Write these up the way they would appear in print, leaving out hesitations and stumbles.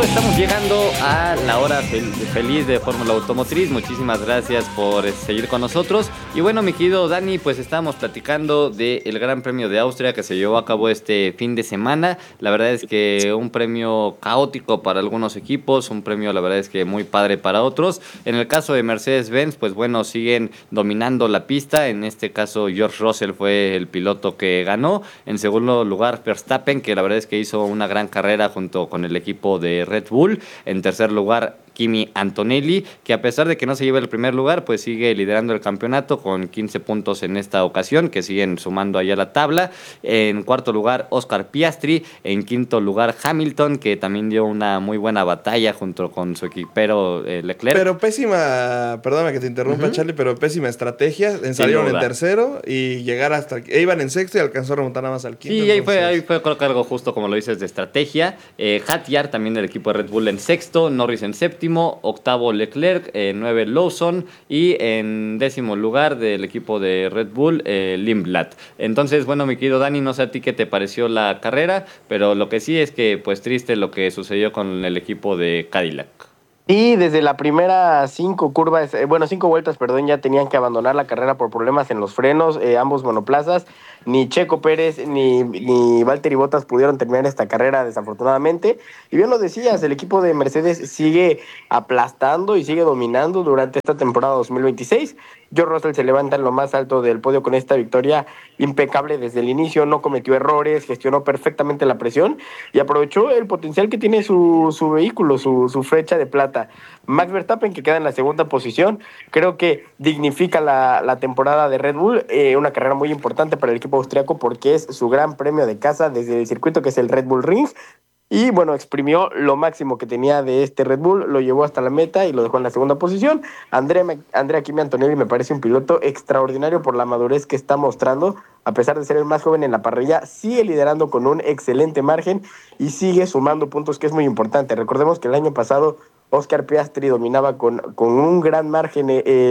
estamos llegando a la hora feliz de Fórmula Automotriz. Muchísimas gracias por seguir con nosotros. Y bueno, mi querido Dani, pues estábamos platicando del Gran Premio de Austria que se llevó a cabo este fin de semana. La verdad es que un premio caótico para algunos equipos, un premio la verdad es que muy padre para otros. En el caso de Mercedes-Benz, pues bueno, siguen dominando la pista. En este caso, George Russell fue el piloto que ganó. En segundo lugar, Verstappen, que la verdad es que hizo una gran carrera junto con el equipo de Red Bull. En tercer lugar, Kimi Antonelli, que a pesar de que no se lleva el primer lugar, pues sigue liderando el campeonato con 15 puntos en esta ocasión, que siguen sumando allá la tabla. En cuarto lugar, Oscar Piastri. En quinto lugar, Hamilton, que también dio una muy buena batalla junto con su equipero Leclerc. Pero pésima, perdóname que te interrumpa, Charlie, pero pésima estrategia. Salieron en tercero y llegar hasta... iban en sexto y alcanzó a remontar nada más al quinto. Sí, ahí fue creo que algo justo como lo dices de estrategia. Hadjar, también del equipo de Red Bull, en sexto. Norris en séptimo. Octavo Leclerc, 9 Lawson y en décimo lugar del equipo de Red Bull, Lindblad. Entonces, bueno, mi querido Dani, no sé a ti qué te pareció la carrera, pero lo que sí es que pues triste lo que sucedió con el equipo de Cadillac. Y desde la primera 5 vueltas, ya tenían que abandonar la carrera por problemas en los frenos, ambos monoplazas. Ni Checo Pérez ni Valtteri Bottas pudieron terminar esta carrera, desafortunadamente. Y bien lo decías, el equipo de Mercedes sigue aplastando y sigue dominando durante esta temporada 2026. George Russell se levanta en lo más alto del podio con esta victoria impecable desde el inicio, no cometió errores, gestionó perfectamente la presión y aprovechó el potencial que tiene su vehículo, su flecha de plata. Max Verstappen, que queda en la segunda posición, creo que dignifica la temporada de Red Bull, una carrera muy importante para el equipo austriaco porque es su gran premio de casa desde el circuito que es el Red Bull Ring. Y bueno, exprimió lo máximo que tenía de este Red Bull, lo llevó hasta la meta y lo dejó en la segunda posición. Andrea Kimi Antonelli me parece un piloto extraordinario por la madurez que está mostrando. A pesar de ser el más joven en la parrilla, sigue liderando con un excelente margen y sigue sumando puntos, que es muy importante. Recordemos que el año pasado Oscar Piastri dominaba con un gran margen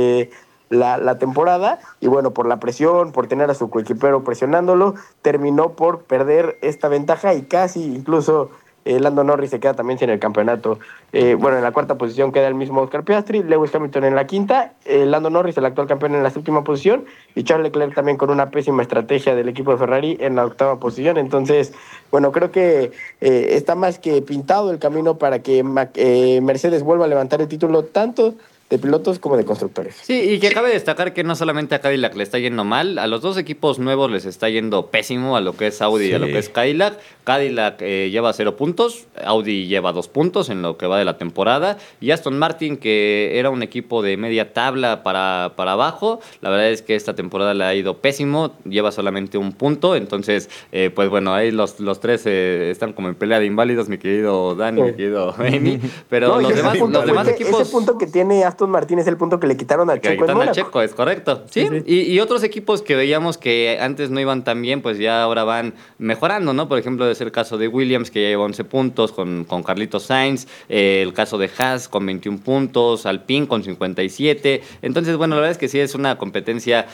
la temporada y bueno, por la presión, por tener a su coequipero presionándolo, terminó por perder esta ventaja y casi incluso Lando Norris se queda también sin el campeonato. En la cuarta posición queda el mismo Oscar Piastri, Lewis Hamilton en la quinta, Lando Norris, el actual campeón, en la séptima posición y Charles Leclerc también con una pésima estrategia del equipo de Ferrari en la octava posición. Entonces, bueno, creo que está más que pintado el camino para que Mercedes vuelva a levantar el título tanto de pilotos como de constructores. Sí, y que cabe destacar que no solamente a Cadillac le está yendo mal, a los dos equipos nuevos les está yendo pésimo, a lo que es Audi y a lo que es Cadillac. Cadillac lleva 0 puntos, Audi lleva 2 puntos en lo que va de la temporada, y Aston Martin, que era un equipo de media tabla para abajo, la verdad es que esta temporada le ha ido pésimo, lleva solamente 1 punto, entonces, pues bueno, ahí los tres están como en pelea de inválidos, mi querido Dani, mi querido Amy, pero los demás equipos... Ese punto que tiene Aston Martin es el punto que le quitaron al Checo en Mónaco. Checo, es correcto. ¿Sí? Y otros equipos que veíamos que antes no iban tan bien, pues ya ahora van mejorando, ¿no? Por ejemplo, es el caso de Williams, que ya lleva 11 puntos con Carlitos Sainz, el caso de Haas con 21 puntos, Alpine con 57. Entonces, bueno, la verdad es que sí es una competencia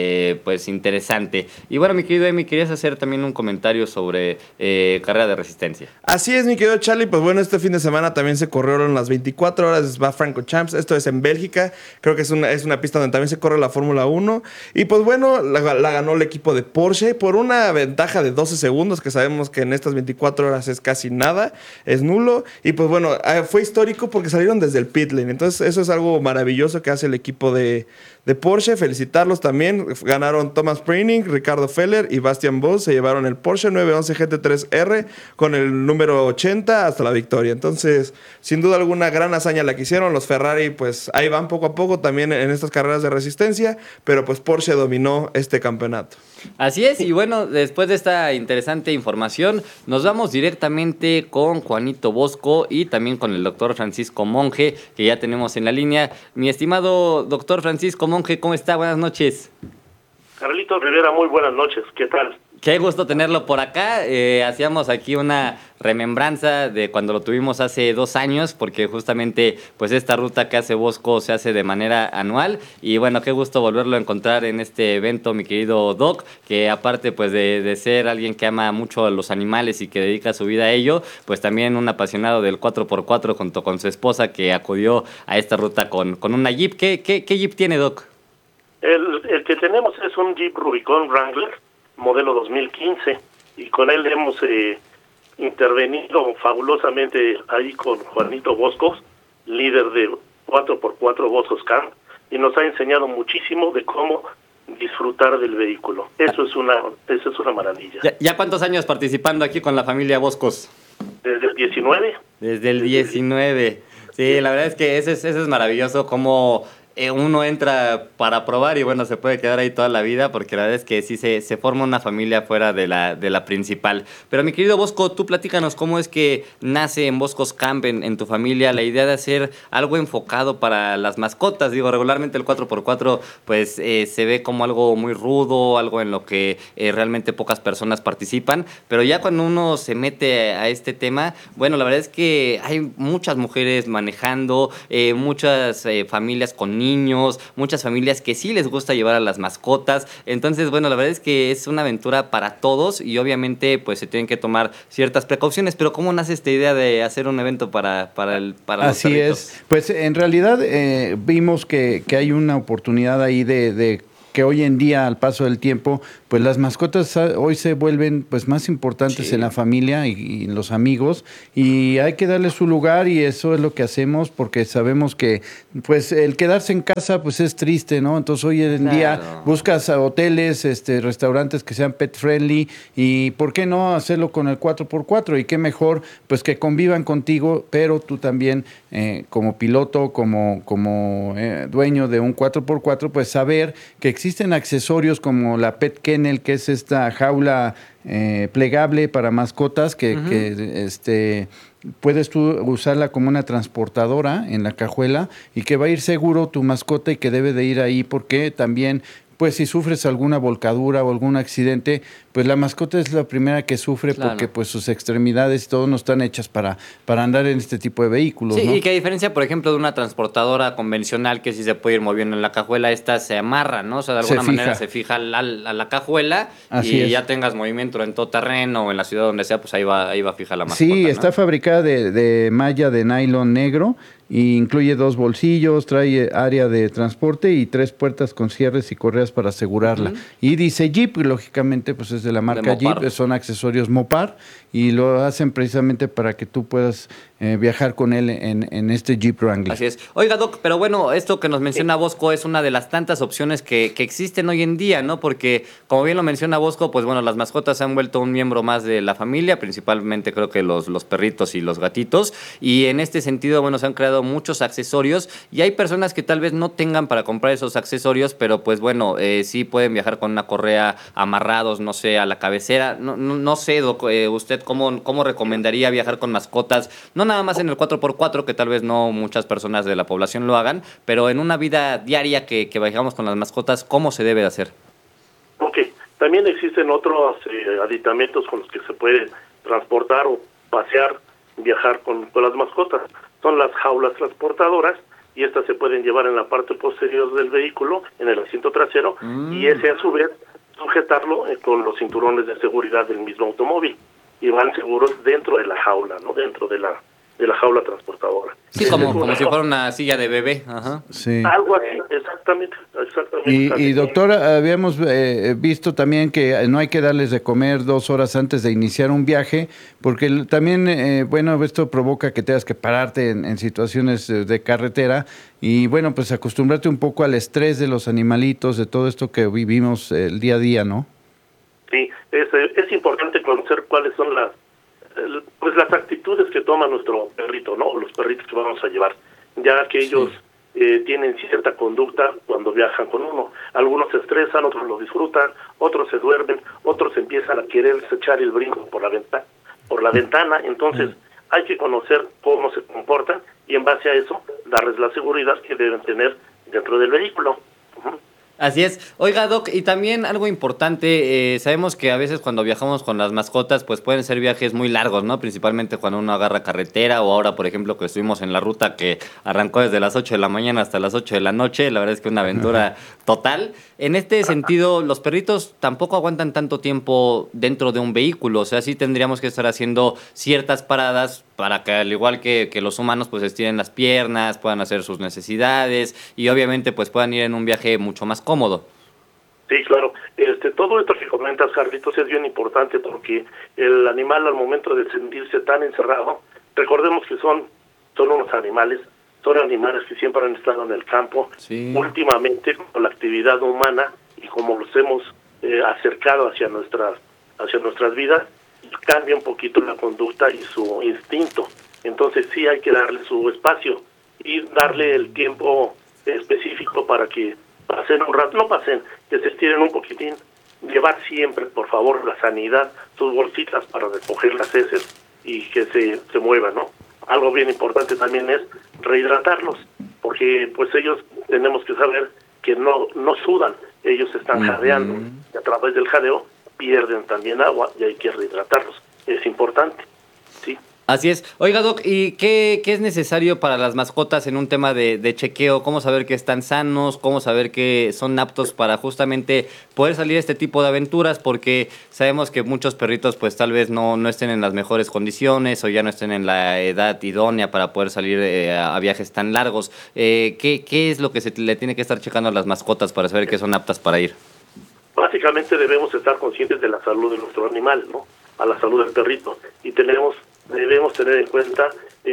pues interesante. Y bueno, mi querido Emi, querías hacer también un comentario sobre carrera de resistencia. Así es, mi querido Charlie. Pues bueno, este fin de semana también se corrieron las 24 horas de Spa-Francorchamps. Esto es en Bélgica, creo que es una pista donde también se corre la Fórmula 1 y pues bueno, la ganó el equipo de Porsche por una ventaja de 12 segundos, que sabemos que en estas 24 horas es casi nada, es nulo, y pues bueno, fue histórico porque salieron desde el pit lane, entonces eso es algo maravilloso que hace el equipo de Porsche. Felicitarlos también, ganaron Thomas Preining, Ricardo Feller y Bastian Boll, se llevaron el Porsche 911 GT3R con el número 80 hasta la victoria. Entonces, sin duda alguna, gran hazaña la que hicieron. Los Ferrari pues ahí van poco a poco también en estas carreras de resistencia, pero pues Porsche dominó este campeonato. Así es, y bueno, después de esta interesante información, nos vamos directamente con Juanito Bosco y también con el doctor Francisco Monge, que ya tenemos en la línea. Mi estimado doctor Francisco Monge, ¿cómo está? Buenas noches. Carlitos Rivera, muy buenas noches, ¿qué tal? Qué gusto tenerlo por acá. Hacíamos aquí una remembranza de cuando lo tuvimos hace 2 años, porque justamente pues esta ruta que hace Bosco se hace de manera anual y bueno, qué gusto volverlo a encontrar en este evento, mi querido Doc, que aparte pues de ser alguien que ama mucho a los animales y que dedica su vida a ello, pues también un apasionado del 4x4 junto con su esposa que acudió a esta ruta con una Jeep. ¿Qué Jeep tiene, Doc? El que tenemos es un Jeep Rubicon Wrangler, modelo 2015, y con él hemos intervenido fabulosamente ahí con Juanito Boscos, líder de 4x4 Boscos Camp, y nos ha enseñado muchísimo de cómo disfrutar del vehículo. Eso es una maravilla. ¿Ya cuántos años participando aquí con la familia Boscos? Desde el 19. Desde el 19. Sí, la verdad es que eso es maravilloso, como uno entra para probar y bueno, se puede quedar ahí toda la vida, porque la verdad es que sí se forma una familia fuera de la principal. Pero mi querido Bosco, tú platícanos cómo es que nace en Boscos Camp, en tu familia, la idea de hacer algo enfocado para las mascotas. Digo, regularmente el 4x4 pues se ve como algo muy rudo, algo en lo que realmente pocas personas participan, pero ya cuando uno se mete a este tema, bueno, la verdad es que hay muchas mujeres manejando, muchas familias con niños, muchas familias que sí les gusta llevar a las mascotas. Entonces, bueno, la verdad es que es una aventura para todos y obviamente pues se tienen que tomar ciertas precauciones. Pero ¿cómo nace esta idea de hacer un evento para los Así perritos? es. Pues en realidad vimos que hay una oportunidad ahí de que hoy en día, al paso del tiempo, pues las mascotas hoy se vuelven pues más importantes Sí. en la familia y los amigos, y hay que darle su lugar, y eso es lo que hacemos, porque sabemos que pues el quedarse en casa pues es triste, ¿no? Entonces hoy en día Claro. buscas hoteles, restaurantes que sean pet friendly, y ¿por qué no hacerlo con el 4x4? Y qué mejor pues que convivan contigo, pero tú también como piloto, como dueño de un 4x4, pues saber que existen accesorios como la Pet Kennel, que es esta jaula plegable para mascotas que puedes tú usarla como una transportadora en la cajuela, y que va a ir seguro tu mascota y que debe de ir ahí, porque también pues si sufres alguna volcadura o algún accidente, pues la mascota es la primera que sufre, Claro. porque pues sus extremidades y todo no están hechas para andar en este tipo de vehículos, Sí, ¿no? y que a diferencia, por ejemplo, de una transportadora convencional que sí se puede ir moviendo en la cajuela, esta se amarra, ¿no? O sea, de Se alguna manera fija. se fija a la cajuela. Así y es. ya tengas movimiento en todo terreno o en la ciudad donde sea, pues ahí va fija la mascota. Sí, ¿no? está fabricada de malla de nylon negro, y incluye 2 bolsillos, trae área de transporte y 3 puertas con cierres y correas para asegurarla. Y dice Jeep, lógicamente pues es de la marca Mopar. Jeep, son accesorios Mopar, y lo hacen precisamente para que tú puedas viajar con él en este Jeep Wrangler. Así es. Oiga, Doc, pero bueno, esto que nos menciona Bosco es una de las tantas opciones que existen hoy en día, ¿no? Porque, como bien lo menciona Bosco, pues bueno, las mascotas se han vuelto un miembro más de la familia, principalmente creo que los perritos y los gatitos, y en este sentido, bueno, se han creado muchos accesorios, y hay personas que tal vez no tengan para comprar esos accesorios, pero pues bueno, sí pueden viajar con una correa amarrados, no sé, a la cabecera. No sé, Doc, usted cómo recomendaría viajar con mascotas, no nada más en el 4x4, que tal vez no muchas personas de la población lo hagan, pero en una vida diaria que viajamos con las mascotas, ¿cómo se debe de hacer? Ok, también existen otros aditamentos con los que se puede transportar o pasear, viajar con las mascotas. Son las jaulas transportadoras, y estas se pueden llevar en la parte posterior del vehículo, en el asiento trasero, y ese a su vez sujetarlo con los cinturones de seguridad del mismo automóvil, y van seguros dentro de la jaula, ¿no? Dentro de la jaula transportadora. Sí, como si fuera una silla de bebé. Ajá. Sí. Algo así, exactamente. Y doctora, habíamos visto también que no hay que darles de comer 2 horas antes de iniciar un viaje, porque también, bueno, esto provoca que tengas que pararte en situaciones de carretera, y bueno, pues acostumbrarte un poco al estrés de los animalitos, de todo esto que vivimos el día a día, ¿no? Sí, es importante conocer cuáles son las actitudes que toma nuestro perrito, ¿no? Los perritos que vamos a llevar, ya que ellos tienen cierta conducta cuando viajan con uno. Algunos se estresan, otros lo disfrutan, otros se duermen, otros empiezan a quererse echar el brinco por la ventana. Entonces hay que conocer cómo se comportan, y en base a eso darles la seguridad que deben tener dentro del vehículo. Así es. Oiga, Doc, y también algo importante, sabemos que a veces cuando viajamos con las mascotas, pues pueden ser viajes muy largos, ¿no? Principalmente cuando uno agarra carretera o ahora, por ejemplo, que estuvimos en la ruta que arrancó desde las 8 de la mañana hasta las 8 de la noche, la verdad es que una aventura total. En este sentido, los perritos tampoco aguantan tanto tiempo dentro de un vehículo, o sea, sí tendríamos que estar haciendo ciertas paradas para que al igual que los humanos pues estiren las piernas, puedan hacer sus necesidades y obviamente pues puedan ir en un viaje mucho más cómodo. Sí, claro. Todo esto que comentas, Carlitos, es bien importante porque el animal al momento de sentirse tan encerrado, recordemos que son unos animales, son animales que siempre han estado en el campo. Sí. Últimamente, con la actividad humana y como los hemos acercado hacia nuestras vidas, cambia un poquito la conducta y su instinto. Entonces sí hay que darle su espacio y darle el tiempo específico para que pasen un rato, no pasen, que se estiren un poquitín. Llevar siempre, por favor, la sanidad, sus bolsitas para recoger las heces y que se muevan, ¿no? Algo bien importante también es rehidratarlos, porque pues ellos tenemos que saber que no sudan, ellos están jadeando, y a través del jadeo pierden también agua y hay que rehidratarlos. Es importante, ¿sí? Así es. Oiga, Doc, ¿y qué es necesario para las mascotas en un tema de chequeo? ¿Cómo saber que están sanos? ¿Cómo saber que son aptos para justamente poder salir a este tipo de aventuras? Porque sabemos que muchos perritos pues tal vez no estén en las mejores condiciones o ya no estén en la edad idónea para poder salir a viajes tan largos. ¿Qué es lo que se le tiene que estar checando a las mascotas para saber que son aptas para ir? Básicamente debemos estar conscientes de la salud de nuestro animal, ¿no? A la salud del perrito. Y debemos tener en cuenta,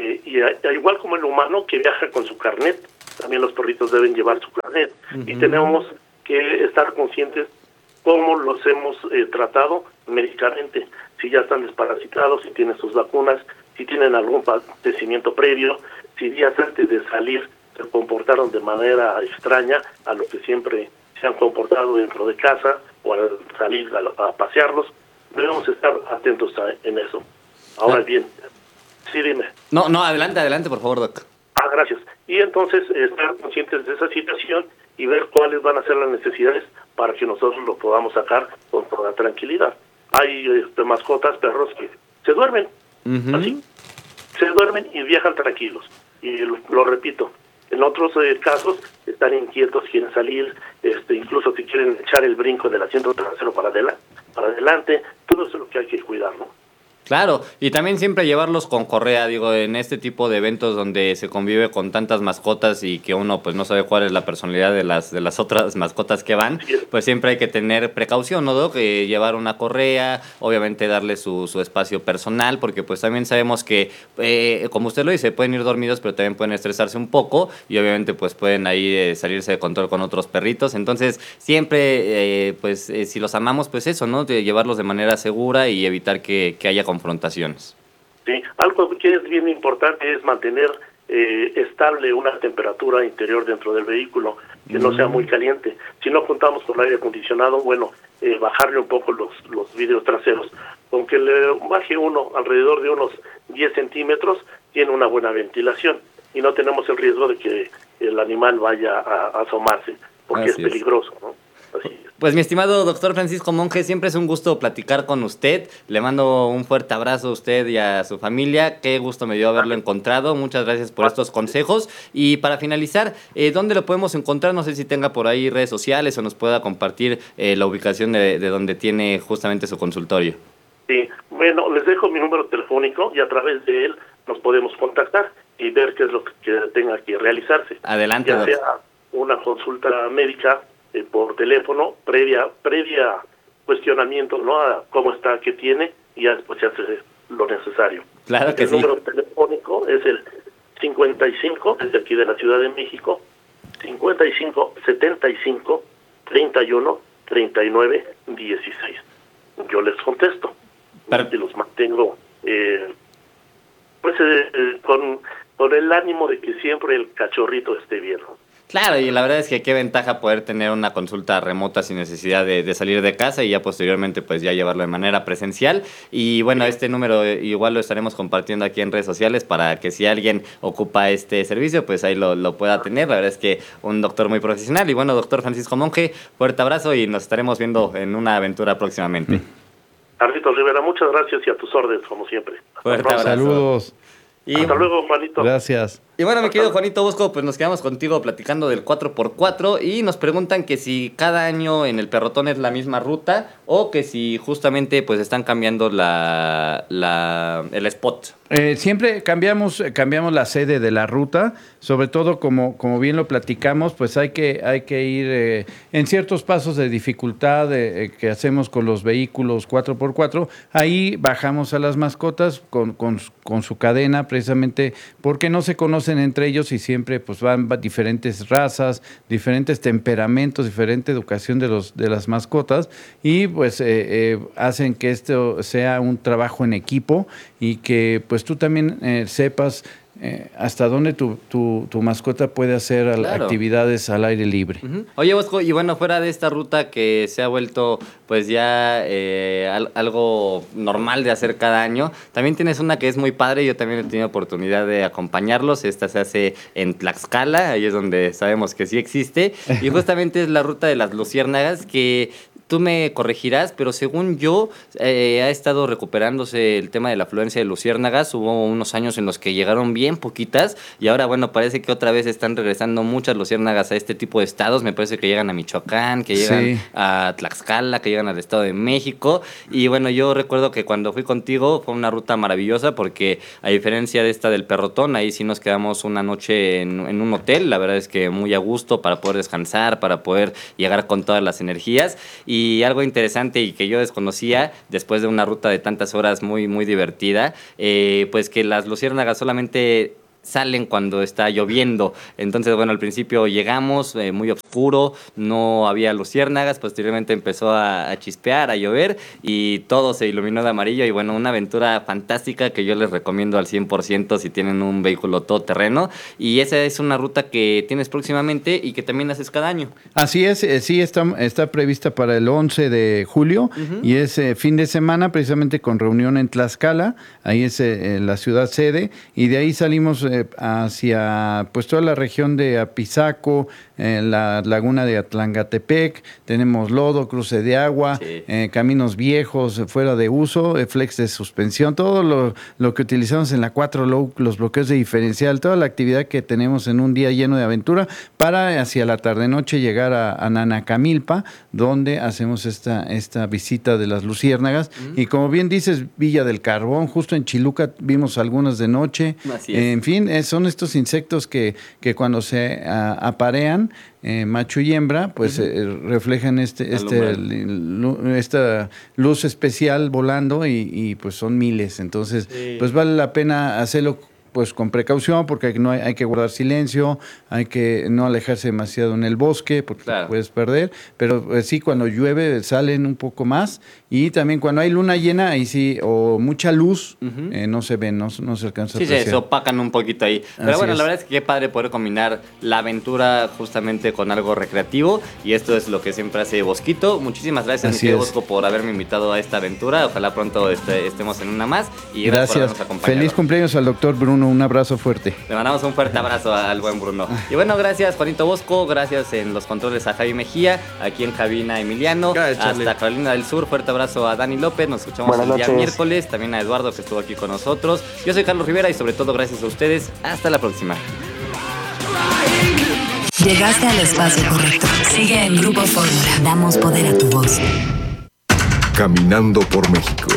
igual como el humano que viaja con su carnet, también los perritos deben llevar su carnet. Y tenemos que estar conscientes cómo los hemos tratado médicamente, si ya están desparasitados, si tienen sus vacunas, si tienen algún padecimiento previo, si días antes de salir se comportaron de manera extraña a lo que siempre se han comportado dentro de casa o al salir a pasearlos. Debemos estar atentos en eso. Ahora bien, sí, dime. No, adelante, por favor, Doc. Gracias. Y entonces estar conscientes de esa situación y ver cuáles van a ser las necesidades para que nosotros lo podamos sacar con toda tranquilidad. Hay mascotas, perros que se duermen, así, se duermen y viajan tranquilos. Y lo repito, en otros casos están inquietos, quieren salir, incluso si quieren echar el brinco del asiento trasero para adelante, todo eso es lo que hay que cuidar, ¿no? Claro, y también siempre llevarlos con correa, digo, en este tipo de eventos donde se convive con tantas mascotas y que uno pues no sabe cuál es la personalidad de las otras mascotas que van, pues siempre hay que tener precaución, ¿no, Doc? Llevar una correa, obviamente darle su espacio personal, porque pues también sabemos que, como usted lo dice, pueden ir dormidos, pero también pueden estresarse un poco y obviamente pues pueden ahí salirse de control con otros perritos, entonces siempre, si los amamos, pues eso, ¿no? De llevarlos de manera segura y evitar que haya confrontaciones. Sí, algo que es bien importante es mantener estable una temperatura interior dentro del vehículo, que no sea muy caliente. Si no contamos con aire acondicionado, bueno, bajarle un poco los vidrios traseros. Aunque le baje uno alrededor de unos 10 centímetros, tiene una buena ventilación y no tenemos el riesgo de que el animal vaya a asomarse, porque es peligroso, ¿no? Así es. Pues mi estimado doctor Francisco Monge, siempre es un gusto platicar con usted. Le mando un fuerte abrazo a usted y a su familia. Qué gusto me dio haberlo encontrado. Muchas gracias por estos consejos. Y para finalizar, ¿dónde lo podemos encontrar? No sé si tenga por ahí redes sociales o nos pueda compartir la ubicación de donde tiene justamente su consultorio. Sí, bueno, les dejo mi número telefónico y a través de él nos podemos contactar y ver qué es lo que tenga que realizarse. Adelante, ya sea una consulta médica por teléfono, previa cuestionamiento, ¿no? A cómo está, qué tiene, y ya después se hace lo necesario. Claro que sí. El número telefónico es el 55, desde aquí de la Ciudad de México, 55 75 31 39 16. Yo les contesto y los mantengo con el ánimo de que siempre el cachorrito esté bien, ¿no? Claro, y la verdad es que qué ventaja poder tener una consulta remota sin necesidad de salir de casa y ya posteriormente pues ya llevarlo de manera presencial. Y bueno, este número igual lo estaremos compartiendo aquí en redes sociales para que si alguien ocupa este servicio, pues ahí lo pueda tener. La verdad es que un doctor muy profesional. Y bueno, doctor Francisco Monje, fuerte abrazo y nos estaremos viendo en una aventura próximamente. Carlitos Rivera, muchas gracias y a tus órdenes, como siempre. Fuerte abrazo. Saludos. Y, hasta luego, Juanito. Gracias. Y bueno, mi querido Juanito Bosco, pues nos quedamos contigo platicando del 4x4 y nos preguntan que si cada año en el Perrotón es la misma ruta o que si justamente pues están cambiando el spot. Siempre cambiamos la sede de la ruta, sobre todo como bien lo platicamos, pues hay que ir en ciertos pasos de dificultad que hacemos con los vehículos 4x4, ahí bajamos a las mascotas con su cadena precisamente porque no se conocen entre ellos y siempre pues van diferentes razas, diferentes temperamentos, diferente educación de las mascotas y pues hacen que esto sea un trabajo en equipo y que pues tú también sepas hasta dónde tu mascota puede hacer Claro. actividades al aire libre. Uh-huh. Oye, Bosco, y bueno, fuera de esta ruta que se ha vuelto pues ya algo normal de hacer cada año, también tienes una que es muy padre, yo también he tenido oportunidad de acompañarlos, esta se hace en Tlaxcala, ahí es donde sabemos que sí existe, y justamente es la ruta de las luciérnagas que... Tú me corregirás, pero según yo, ha estado recuperándose el tema de la afluencia de luciérnagas. Hubo unos años en los que llegaron bien poquitas y ahora, bueno, parece que otra vez están regresando muchas luciérnagas a este tipo de estados. Me parece que llegan a Michoacán, que llegan a Tlaxcala, que llegan al Estado de México. Y bueno, yo recuerdo que cuando fui contigo fue una ruta maravillosa porque a diferencia de esta del Perrotón, ahí sí nos quedamos una noche en un hotel. La verdad es que muy a gusto para poder descansar, para poder llegar con todas las energías. Y algo interesante y que yo desconocía después de una ruta de tantas horas muy, muy divertida, pues que las luciérnagas solamente salen cuando está lloviendo. Entonces, bueno, al principio llegamos muy oscuro, no había luciérnagas, posteriormente empezó a chispear, a llover y todo se iluminó de amarillo y bueno, una aventura fantástica que yo les recomiendo al 100% si tienen un vehículo todoterreno y esa es una ruta que tienes próximamente y que también haces cada año. Así es, sí está prevista para el 11 de julio y es fin de semana precisamente con reunión en Tlaxcala, ahí es la ciudad sede y de ahí salimos hacia pues toda la región de Apizaco, la laguna de Atlangatepec, tenemos lodo, cruce de agua, caminos viejos fuera de uso, flex de suspensión, todo lo que utilizamos en la 4 Low, los bloqueos de diferencial, toda la actividad que tenemos en un día lleno de aventura para hacia la tarde-noche llegar a Nanacamilpa, donde hacemos esta visita de las luciérnagas y como bien dices, Villa del Carbón, justo en Chiluca vimos algunas de noche. Así es. En fin, son estos insectos que cuando se aparean, macho y hembra, pues reflejan esta luz especial volando y pues son miles. Entonces, pues vale la pena hacerlo pues con precaución porque hay que guardar silencio, hay que no alejarse demasiado en el bosque porque te puedes perder, pero sí cuando llueve salen un poco más y también cuando hay luna llena ahí sí o mucha luz no se ven, no se alcanza a apreciar. Sí, se opacan un poquito ahí. Pero Así bueno, es. la verdad es que qué padre poder combinar la aventura justamente con algo recreativo y esto es lo que siempre hace Bosquito. Muchísimas gracias, mi querido Bosco, por haberme invitado a esta aventura. Ojalá pronto estemos en una más y gracias por habernos acompañado. Feliz cumpleaños al doctor Bruno, un abrazo fuerte. Le mandamos un fuerte abrazo al buen Bruno. Y bueno, gracias Juanito Bosco, gracias en los controles a Javi Mejía, aquí en cabina Emiliano, Gracias, Charlie. hasta Carolina del Sur, fuerte abrazo a Dani López, nos escuchamos Buenas el día noches. miércoles, también a Eduardo que estuvo aquí con nosotros. Yo soy Carlos Rivera y sobre todo gracias a ustedes, hasta la próxima. Llegaste al espacio correcto. Sigue en Grupo Fórmula. Damos poder a tu voz. Caminando por México.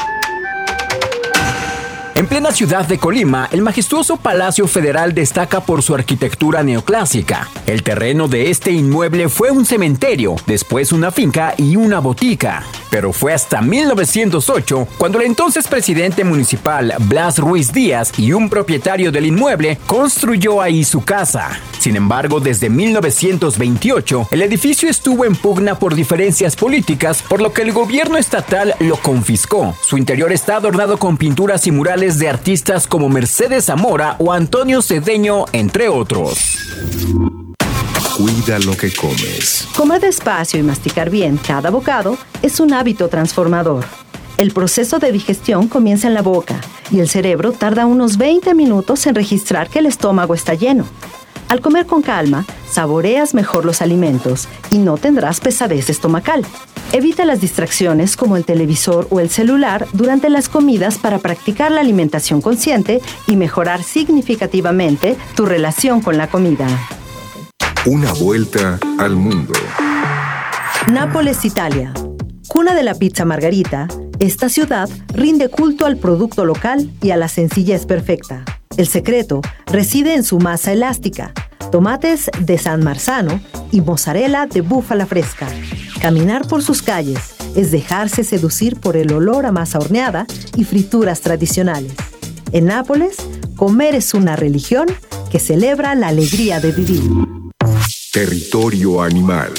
En plena ciudad de Colima, el majestuoso Palacio Federal destaca por su arquitectura neoclásica. El terreno de este inmueble fue un cementerio, después una finca y una botica. Pero fue hasta 1908 cuando el entonces presidente municipal Blas Ruiz Díaz y un propietario del inmueble construyó ahí su casa. Sin embargo, desde 1928, el edificio estuvo en pugna por diferencias políticas, por lo que el gobierno estatal lo confiscó. Su interior está adornado con pinturas y murales de artistas como Mercedes Zamora o Antonio Cedeño, entre otros. Cuida lo que comes. Comer despacio y masticar bien cada bocado es un hábito transformador. El proceso de digestión comienza en la boca y el cerebro tarda unos 20 minutos en registrar que el estómago está lleno. Al comer con calma, saboreas mejor los alimentos y no tendrás pesadez estomacal. Evita las distracciones como el televisor o el celular durante las comidas para practicar la alimentación consciente y mejorar significativamente tu relación con la comida. Una vuelta al mundo. Nápoles, Italia. Cuna de la pizza margarita, esta ciudad rinde culto al producto local y a la sencillez perfecta. El secreto reside en su masa elástica, tomates de San Marzano y mozzarella de búfala fresca. Caminar por sus calles es dejarse seducir por el olor a masa horneada y frituras tradicionales. En Nápoles, comer es una religión que celebra la alegría de vivir. Territorio animal.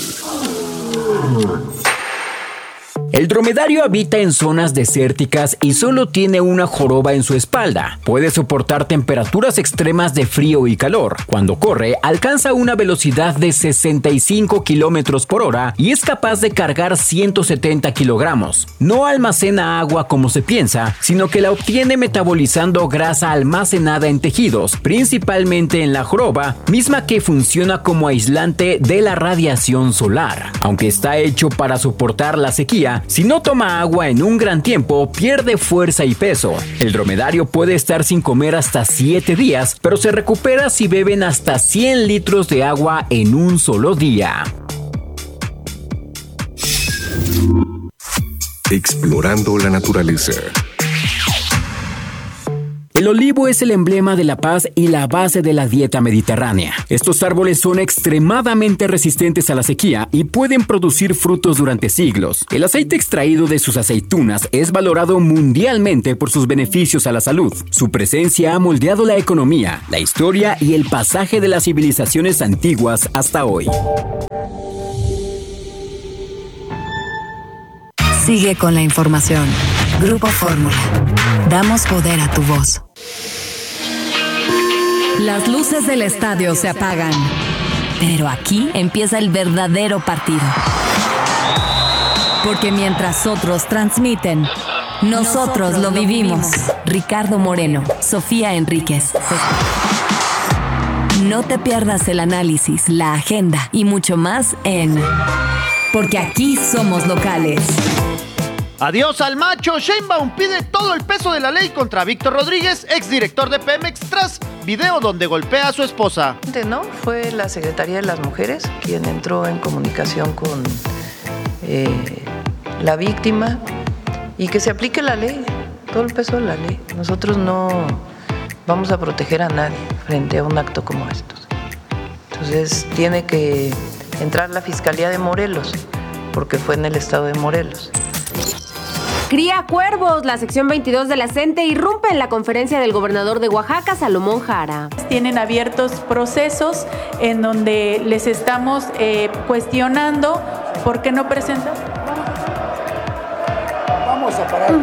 El dromedario habita en zonas desérticas y solo tiene una joroba en su espalda. Puede soportar temperaturas extremas de frío y calor. Cuando corre, alcanza una velocidad de 65 kilómetros por hora y es capaz de cargar 170 kilogramos. No almacena agua como se piensa, sino que la obtiene metabolizando grasa almacenada en tejidos, principalmente en la joroba, misma que funciona como aislante de la radiación solar. Aunque está hecho para soportar la sequía, si no toma agua en un gran tiempo, pierde fuerza y peso. El dromedario puede estar sin comer hasta 7 días, pero se recupera si beben hasta 100 litros de agua en un solo día. Explorando la naturaleza. El olivo es el emblema de la paz y la base de la dieta mediterránea. Estos árboles son extremadamente resistentes a la sequía y pueden producir frutos durante siglos. El aceite extraído de sus aceitunas es valorado mundialmente por sus beneficios a la salud. Su presencia ha moldeado la economía, la historia y el pasaje de las civilizaciones antiguas hasta hoy. Sigue con la información. Grupo Fórmula. Damos poder a tu voz. Las luces del estadio se apagan. Pero aquí empieza el verdadero partido. Porque mientras otros transmiten, nosotros lo vivimos. Ricardo Moreno, Sofía Enríquez. No te pierdas el análisis, la agenda y mucho más en Porque aquí somos locales. Adiós al macho. Sheinbaum pide todo el peso de la ley contra Víctor Rodríguez, exdirector de Pemex, tras video donde golpea a su esposa. ¿No? Fue la Secretaría de las Mujeres quien entró en comunicación con la víctima y que se aplique la ley, todo el peso de la ley. Nosotros no vamos a proteger a nadie frente a un acto como estos. Entonces tiene que entrar la Fiscalía de Morelos, porque fue en el estado de Morelos. Cría cuervos. La sección 22 de la CENTE irrumpe en la conferencia del gobernador de Oaxaca, Salomón Jara. Tienen abiertos procesos en donde les estamos cuestionando por qué no presentan. Vamos a parar.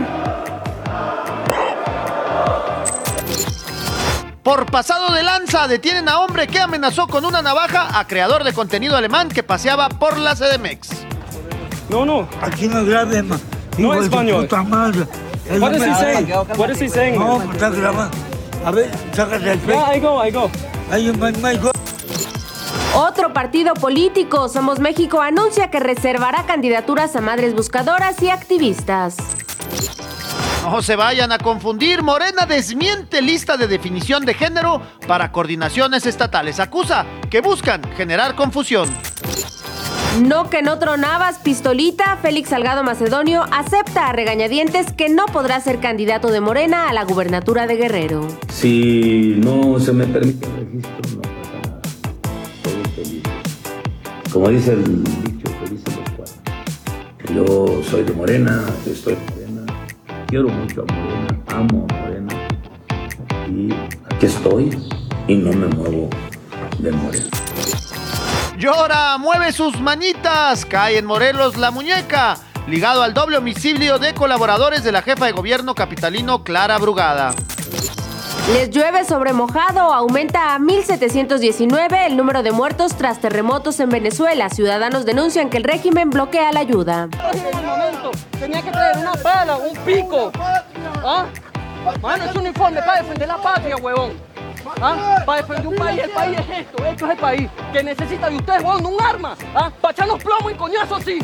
Por pasado de lanza, detienen a hombre que amenazó con una navaja a creador de contenido alemán que paseaba por la CDMX. No, aquí no grabe, ma. No es español. What is he saying? What is he saying? No, está grabando. A ver, sácate el pecho. Yeah, I go. Otro partido político, Somos México, anuncia que reservará candidaturas a madres buscadoras y activistas. No se vayan a confundir. Morena desmiente lista de definición de género para coordinaciones estatales. Acusa que buscan generar confusión. No que no tronabas, pistolita. Félix Salgado Macedonio acepta a regañadientes que no podrá ser candidato de Morena a la gubernatura de Guerrero. Si no se me permite el registro, no pasa nada. Estoy feliz. Como dice el dicho, felices los cuatro. Yo soy de Morena, estoy de Morena, quiero mucho a Morena, amo a Morena. Y aquí estoy y no me muevo de Morena. Llora, mueve sus manitas, cae en Morelos la muñeca, ligado al doble homicidio de colaboradores de la jefa de gobierno capitalino Clara Brugada. Les llueve sobre mojado, aumenta a 1,719 el número de muertos tras terremotos en Venezuela. Ciudadanos denuncian que el régimen bloquea la ayuda. Tenía que traer una pala, un pico. ¿Ah? Mano, es un uniforme para defender la patria, huevón. ¿Ah? Para defender un país, el país es esto es el país que necesita de ustedes, huevón, un arma. ¿Ah? Para echarnos plomo y coñazo sí.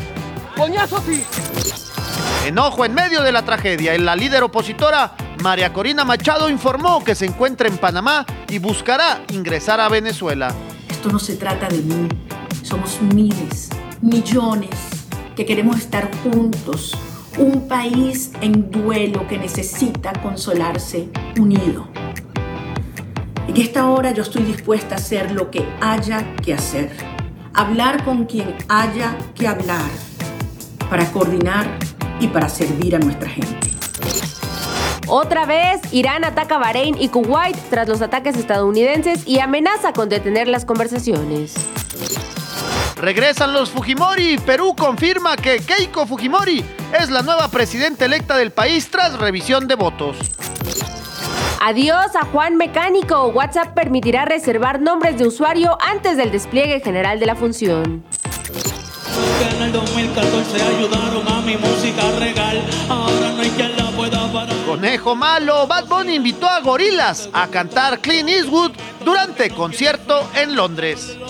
Enojo en medio de la tragedia. La líder opositora María Corina Machado informó que se encuentra en Panamá y buscará ingresar a Venezuela. Esto no se trata de mí. Somos miles, millones que queremos estar juntos. Un país en duelo que necesita consolarse unido. En esta hora yo estoy dispuesta a hacer lo que haya que hacer. Hablar con quien haya que hablar. Para coordinar y para servir a nuestra gente. Otra vez, Irán ataca Bahrein y Kuwait tras los ataques estadounidenses y amenaza con detener las conversaciones. Regresan los Fujimori. Perú confirma que Keiko Fujimori es la nueva presidenta electa del país tras revisión de votos. Adiós a Juan Mecánico. WhatsApp permitirá reservar nombres de usuario antes del despliegue general de la función. En el 2014 ayudaron a mi música regal. Ahora no hay quien la pueda parar. Conejo malo. Bad Bunny invitó a Gorillaz a cantar Clint Eastwood durante concierto en Londres.